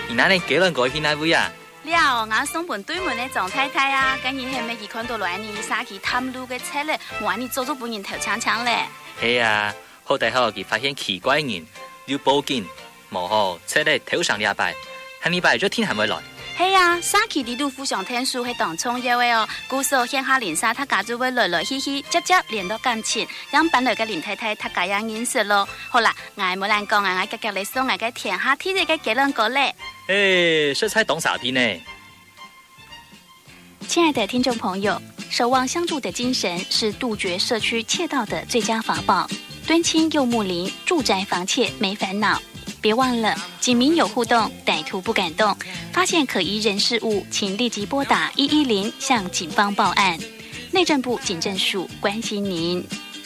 你那里结论过去哪位啊？ 了，我送本对门的张太太啊，跟伊还没去看到来呢，杀去探路的车嘞，我你做本人头抢抢嘞。 係啊，好大後佢發現奇怪人，要報警，冇好車咧頭上禮拜，下禮拜咗天係咪來？ 係啊，殺去呢度互相聽書係當創業嘅哦，故事鄉下連沙他家就會來來去去，接聯到感情，讓本來嘅連太太他家樣認識咯。好啦，我冇人講我格格嚟送我嘅天下天地嘅結論過咧。 這才懂啥片呢？ 親愛的聽眾朋友，守望相助的精神是杜絕社區竊盜的最佳法寶。敦親又睦鄰，住宅防竊沒煩惱。別忘了，警民有互動，歹徒不敢動。發現可疑人事物，請立即撥打110向警方報案。內政部警政署關心您。